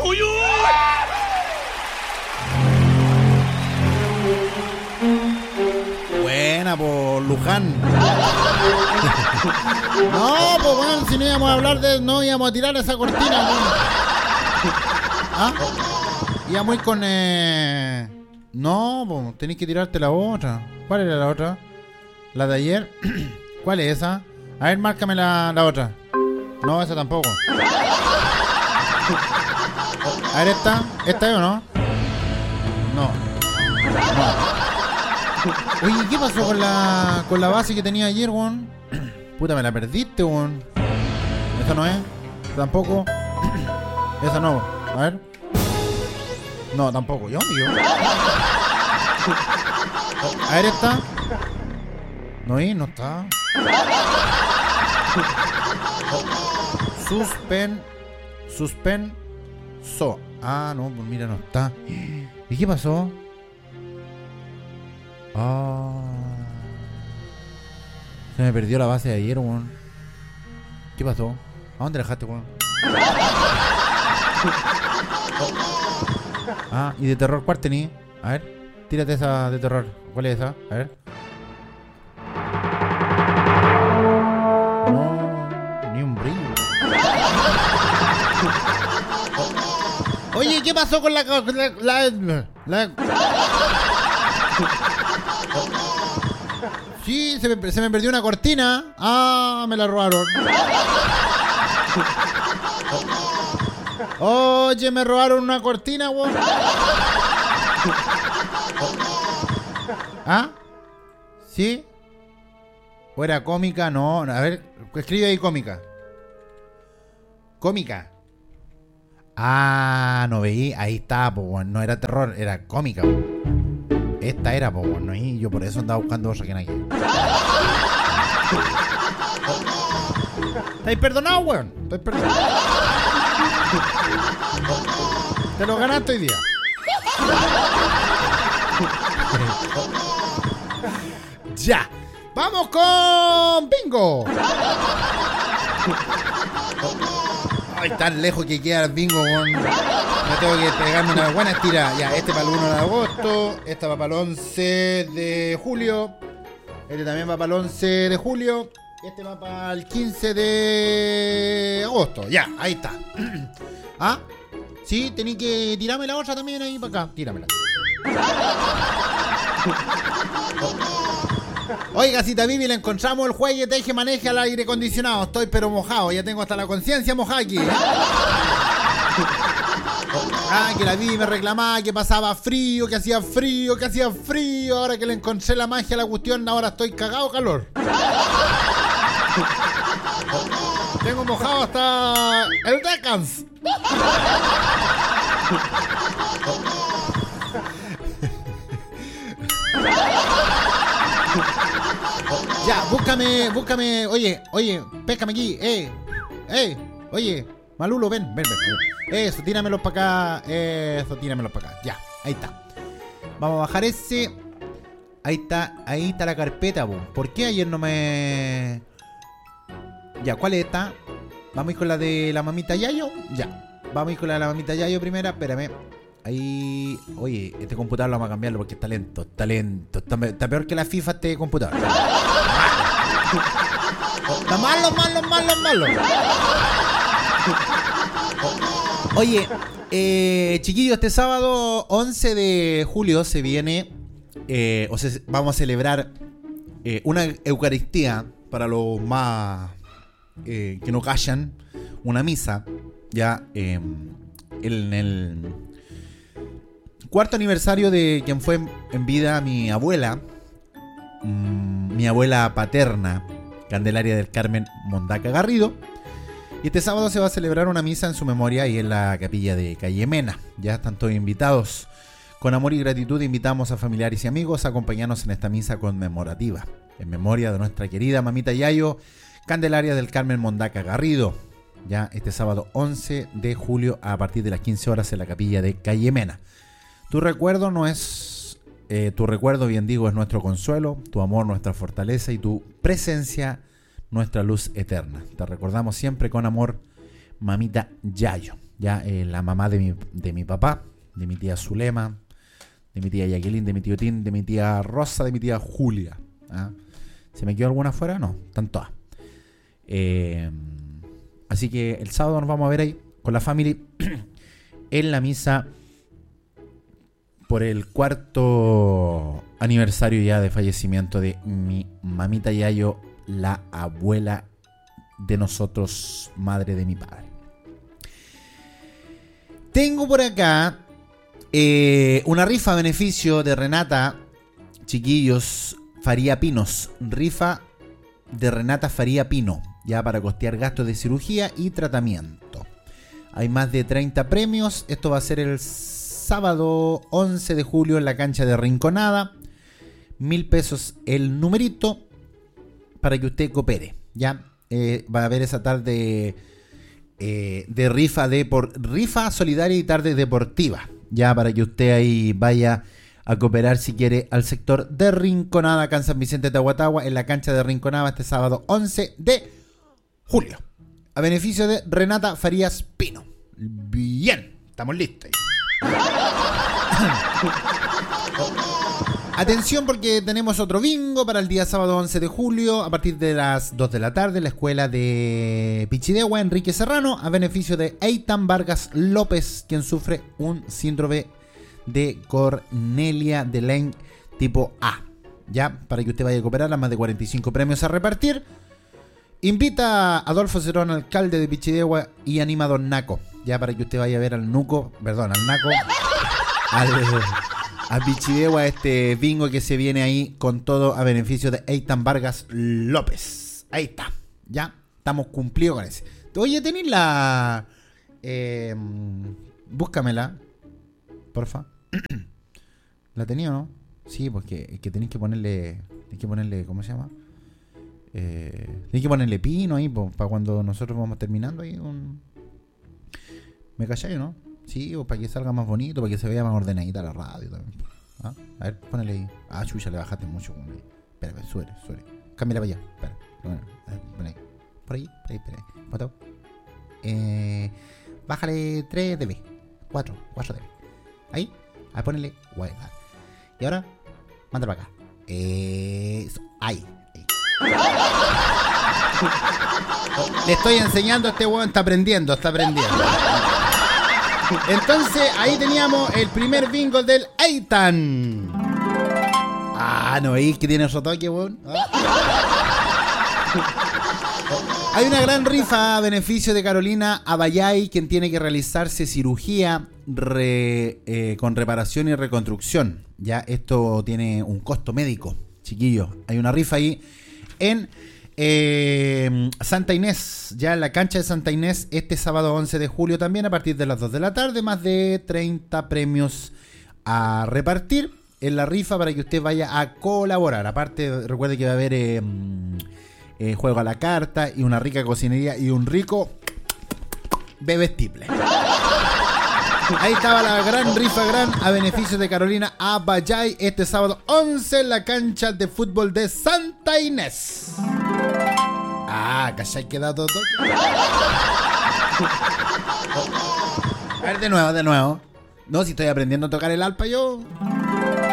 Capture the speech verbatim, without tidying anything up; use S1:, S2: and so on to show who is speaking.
S1: ¡Uy, uy!
S2: Buena, por Luján. No, pues bueno, si no íbamos a hablar de... No íbamos a tirar esa cortina, bueno. ¿Ah? Íbamos a ir con... Eh... No, pues tenés que tirarte la otra. ¿Cuál era la otra? ¿La de ayer? ¿Cuál es esa? A ver, márcame la, la otra. No, esa tampoco. A ver, ¿esta? ¿Esta es o no? No. No. Oye, ¿qué pasó con la con la base que tenía ayer, weón? Puta, me la perdiste, weón. ¿Esa no es? ¿Tampoco? Esa no. A ver. No, tampoco. ¿Yo dónde yo? A ver, esta. No, ¿y? No está. Suspen. Suspen. So. Ah, no, pues mira, no está. ¿Y qué pasó? Ah. Se me perdió la base de ayer, weón. ¿Qué pasó? ¿A dónde la dejaste, weón? Ah, ¿y de terror cuál tení? A ver, tírate esa de terror. ¿Cuál es esa? A ver. No, ni un brillo. Oye, ¿qué pasó con la... la... la, la... Sí, se me, se me perdió una cortina. Ah, me la robaron. Oye, me robaron una cortina, weón. ¿Ah? ¿Sí? ¿O era cómica? No, a ver, escribe ahí cómica. Cómica. Ah, no veí, ahí está, pues, no era terror, era cómica, weón. Esta era, pues, no, y yo por eso andaba buscando otra que nadie. ¿Estáis perdonado, weón? ¿Estáis perdonado? Te lo ganaste hoy día. Ya. Vamos con bingo. Ay, tan lejos que queda el bingo, weón. Me tengo que pegarme una buena estira. Ya, este para el uno de agosto. Esta va para el once de julio. Este también va para el once de julio. Este va para el quince de agosto. Ya, ahí está. ¿Ah? Sí, tenés que tirarme la otra también ahí para acá. Tíramela. Oiga, si Vivi la encontramos el juegue, teje, maneje al aire acondicionado. Estoy pero mojado, ya tengo hasta la conciencia mojada aquí, ¿eh? Ah, que la Vivi me reclamaba que pasaba frío, que hacía frío, que hacía frío. Ahora que le encontré la magia a la cuestión, ahora estoy cagado calor. Tengo mojado hasta el Decans. Ya, búscame, búscame. Oye, oye, péscame aquí. Eh, eh, oye, Malulo, ven, ven, ven. Eso, tíramelos para acá. Eso, tíramelos para acá. Ya, ahí está. Vamos a bajar ese. Ahí está, ahí está la carpeta, boom. ¿Por qué ayer no me...? Ya, ¿cuál es esta? Vamos a ir con la de la mamita Yayo. Ya, vamos a ir con la de la mamita Yayo primera. Espérame. Ahí... Oye, este computador lo vamos a cambiarlo porque está lento. Está lento. Está, está peor que la FIFA este computador. Está malo, malo, malo, malo. Oye, eh, chiquillos, este sábado once de julio se viene... Eh, o sea, vamos a celebrar eh, una Eucaristía para los más eh, que no callan, una misa ya eh, en el cuarto aniversario de quien fue en vida mi abuela, mmm, mi abuela paterna, Candelaria del Carmen Mondaca Garrido. Y este sábado se va a celebrar una misa en su memoria y en la capilla de Calle Mena. Ya están todos invitados. Con amor y gratitud invitamos a familiares y amigos a acompañarnos en esta misa conmemorativa, en memoria de nuestra querida mamita Yayo, Candelaria del Carmen Mondaca Garrido, ya este sábado once de julio a partir de las quince horas en la capilla de Calle Mena. Tu recuerdo no es, eh, tu recuerdo, bien digo, es nuestro consuelo, tu amor nuestra fortaleza y tu presencia nuestra luz eterna. Te recordamos siempre con amor, mamita Yayo. Ya, eh, la mamá de mi, de mi papá, de mi tía Zulema, de mi tía Jacqueline, de mi tío Tim, de mi tía Rosa, de mi tía Julia. ¿Ah? ¿Se me quedó alguna afuera? No, están todas. Eh, así que el sábado nos vamos a ver ahí con la family en la misa por el cuarto aniversario ya de fallecimiento de mi mamita Yayo, la abuela de nosotros, madre de mi padre. Tengo por acá eh, una rifa a beneficio de Renata, chiquillos, Faría Pinos. Rifa de Renata Faría Pino, ya para costear gastos de cirugía y tratamiento. Hay más de treinta premios. Esto va a ser el sábado once de julio en la cancha de Rinconada. Mil pesos el numerito para que usted coopere. Ya eh, va a haber esa tarde eh, de rifa de por, rifa solidaria y tarde deportiva. Ya para que usted ahí vaya a cooperar si quiere al sector de Rinconada, acá en San Vicente de Tahuatahua, en la cancha de Rinconada este sábado once de julio. A beneficio de Renata Farías Pino. Bien, estamos listos. Atención porque tenemos otro bingo para el día sábado once de julio a partir de las dos de la tarde en la escuela de Pichidegua, Enrique Serrano, a beneficio de Eitan Vargas López, quien sufre un síndrome de Cornelia de Lein tipo A. Ya, para que usted vaya a cooperar, a más de cuarenta y cinco premios a repartir. Invita a Adolfo Cerón, alcalde de Pichidegua, y anima a Don Naco. Ya, para que usted vaya a ver al Nuco, perdón, al Naco, al, a Pichidegua, este bingo que se viene ahí con todo a beneficio de Eitan Vargas López. Ahí está, ya, estamos cumplidos con ese. Oye, ¿tenéis la... Eh, búscamela, porfa. ¿La tenía o no? Sí, porque es que tenéis que ponerle... Tenéis que ponerle, ¿cómo se llama? Eh, tenéis que ponerle pino ahí, po, para cuando nosotros vamos terminando ahí un... ¿Me calláis o no? Sí, o para que salga más bonito, para que se vea más ordenadita la radio también. ¿Ah? A ver, ponele ahí. Ah, chucha, le bajaste mucho. Espera, suele, suele. Cámbiala para allá. Espera. Bueno, a ver, pon ahí. Por ahí, por ahí, por ahí. ¿Botado? Eh, bájale tres decibelios. cuatro, cuatro decibelios. Ahí. Ahí ponele. Guarda. Y ahora, mándalo para acá. Eh, ahí. ahí. Le estoy enseñando a este weón, está aprendiendo, está aprendiendo. Entonces, ahí teníamos el primer bingo del Eitan. Ah, no veis que tiene otro toque, weón. ¿Ah? Hay una gran rifa a beneficio de Carolina Abayay, quien tiene que realizarse cirugía re, eh, con reparación y reconstrucción. Ya esto tiene un costo médico, chiquillos. Hay una rifa ahí en eh, Santa Inés, ya en la cancha de Santa Inés, este sábado once de julio también a partir de las dos de la tarde. Más de treinta premios a repartir en la rifa para que usted vaya a colaborar. Aparte, recuerde que va a haber... Eh, Eh, juego a la carta y una rica cocinería y un rico bebestible. Ahí estaba la gran rifa gran a beneficio de Carolina Abayay este sábado once en la cancha de fútbol de Santa Inés. Ah, ¿cachai? ¿Queda todo? A ver, de nuevo, de nuevo. No, si estoy aprendiendo a tocar el alpa yo.